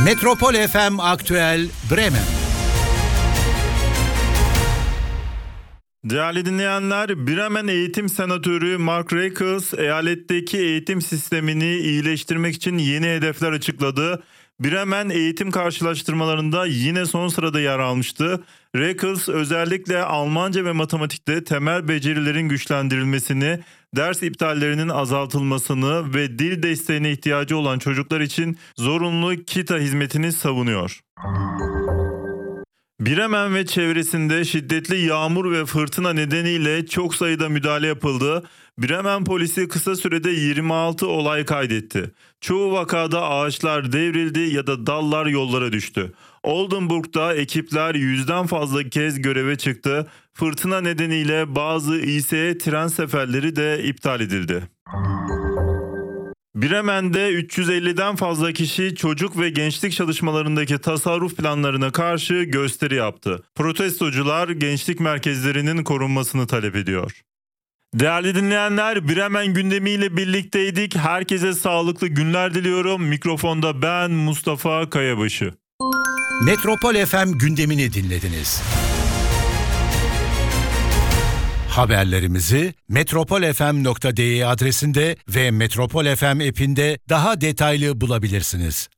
Metropol FM Aktüel Bremen. Değerli dinleyenler, Bremen Eğitim Senatörü Mark Reckels, eyaletteki eğitim sistemini iyileştirmek için yeni hedefler açıkladı. Bremen eğitim karşılaştırmalarında yine son sırada yer almıştı. Reckels özellikle Almanca ve matematikte temel becerilerin güçlendirilmesini, ders iptallerinin azaltılmasını ve dil desteğine ihtiyacı olan çocuklar için zorunlu kita hizmetini savunuyor. Bremen ve çevresinde şiddetli yağmur ve fırtına nedeniyle çok sayıda müdahale yapıldı. Bremen polisi kısa sürede 26 olay kaydetti. Çoğu vakada ağaçlar devrildi ya da dallar yollara düştü. Oldenburg'da ekipler 100'den fazla kez göreve çıktı. Fırtına nedeniyle bazı ICE tren seferleri de iptal edildi. Bremen'de 350'den fazla kişi çocuk ve gençlik çalışmalarındaki tasarruf planlarına karşı gösteri yaptı. Protestocular gençlik merkezlerinin korunmasını talep ediyor. Değerli dinleyenler, Bremen gündemiyle birlikteydik. Herkese sağlıklı günler diliyorum. Mikrofonda ben Mustafa Kayabaşı. Metropol FM gündemini dinlediniz. Haberlerimizi metropolfm.de adresinde ve Metropol FM app'inde daha detaylı bulabilirsiniz.